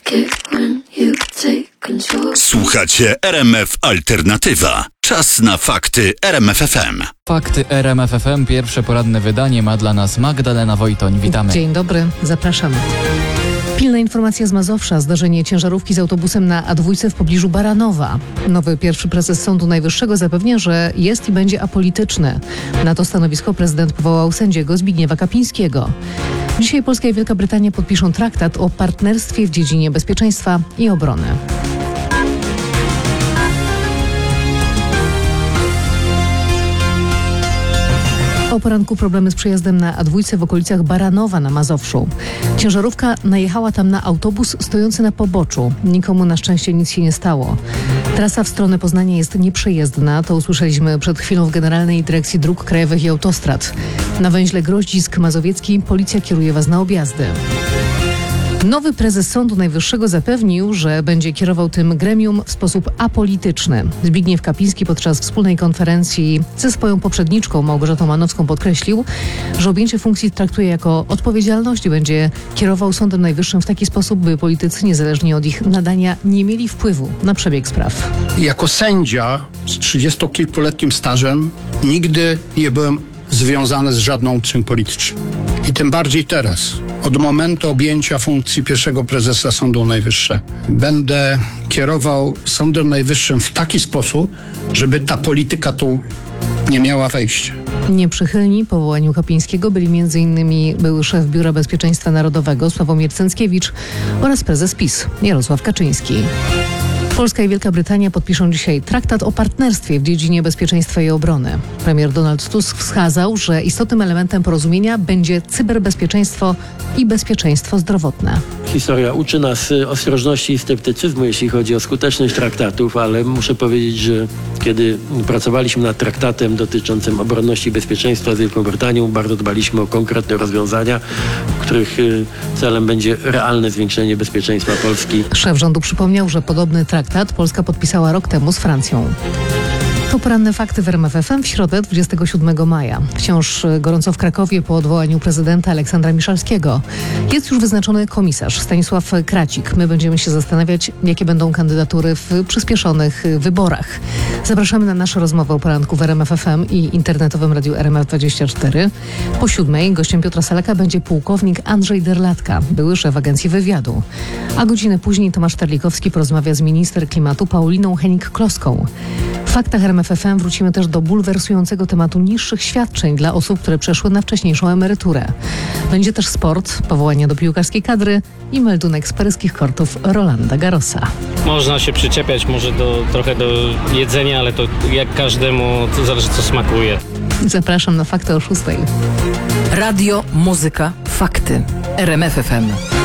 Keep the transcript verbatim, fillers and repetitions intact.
Słuchacie R M F Alternatywa. Czas na fakty R M F F M. Fakty R M F F M. Pierwsze poranne wydanie ma dla nas Magdalena Wojtoń. Witamy. Dzień dobry, zapraszamy. Pilna informacja z Mazowsza. Zdarzenie ciężarówki z autobusem na A dwa w pobliżu Baranowa. Nowy pierwszy prezes Sądu Najwyższego zapewnia, że jest i będzie apolityczny. Na to stanowisko prezydent powołał sędziego Zbigniewa Kapińskiego. Dzisiaj Polska i Wielka Brytania podpiszą traktat o partnerstwie w dziedzinie bezpieczeństwa i obrony. O poranku problemy z przejazdem na A dwa w okolicach Baranowa na Mazowszu. Ciężarówka najechała tam na autobus stojący na poboczu. Nikomu na szczęście nic się nie stało. Trasa w stronę Poznania jest nieprzejezdna. To usłyszeliśmy przed chwilą w Generalnej Dyrekcji Dróg Krajowych i Autostrad. Na węźle Groździsk Mazowiecki policja kieruje was na objazdy. Nowy prezes Sądu Najwyższego zapewnił, że będzie kierował tym gremium w sposób apolityczny. Zbigniew Kapiński podczas wspólnej konferencji ze swoją poprzedniczką Małgorzatą Manowską podkreślił, że objęcie funkcji traktuje jako odpowiedzialność i będzie kierował Sądem Najwyższym w taki sposób, by politycy niezależnie od ich nadania nie mieli wpływu na przebieg spraw. Jako sędzia z trzydziestokilkuletnim stażem nigdy nie byłem związany z żadną opcją polityczną. I tym bardziej teraz, od momentu objęcia funkcji pierwszego prezesa Sądu Najwyższego, będę kierował Sądem Najwyższym w taki sposób, żeby ta polityka tu nie miała wejścia. Nieprzychylni powołaniu Kapińskiego byli m.in. były szef Biura Bezpieczeństwa Narodowego Sławomir Cęckiewicz oraz prezes PiS Jarosław Kaczyński. Polska i Wielka Brytania podpiszą dzisiaj traktat o partnerstwie w dziedzinie bezpieczeństwa i obrony. Premier Donald Tusk wskazał, że istotnym elementem porozumienia będzie cyberbezpieczeństwo i bezpieczeństwo zdrowotne. Historia uczy nas ostrożności i sceptycyzmu, jeśli chodzi o skuteczność traktatów, ale muszę powiedzieć, że kiedy pracowaliśmy nad traktatem dotyczącym obronności i bezpieczeństwa z Wielką Brytanią, bardzo dbaliśmy o konkretne rozwiązania, których celem będzie realne zwiększenie bezpieczeństwa Polski. Szef rządu przypomniał, że podobny traktat Polska podpisała rok temu z Francją. To poranne fakty w R M F F M w środę dwudziestego siódmego maja. Wciąż gorąco w Krakowie po odwołaniu prezydenta Aleksandra Miszalskiego. Jest już wyznaczony komisarz Stanisław Kracik. My będziemy się zastanawiać, jakie będą kandydatury w przyspieszonych wyborach. Zapraszamy na naszą rozmowę o poranku w R M F F M i internetowym radiu R M F dwadzieścia cztery. Po siódmej gościem Piotra Salaka będzie pułkownik Andrzej Derlatka, były szef Agencji Wywiadu. A godzinę później Tomasz Terlikowski porozmawia z minister klimatu Pauliną Hennig-Kloską. W faktach R M F F M wrócimy też do bulwersującego tematu niższych świadczeń dla osób, które przeszły na wcześniejszą emeryturę. Będzie też sport, powołania do piłkarskiej kadry i meldunek z paryskich kortów Rolanda Garrosa. Można się przyczepiać może do, trochę do jedzenia, ale to jak każdemu, to zależy co smakuje. Zapraszam na fakty o szóstej. Radio, muzyka, fakty. R M F F M.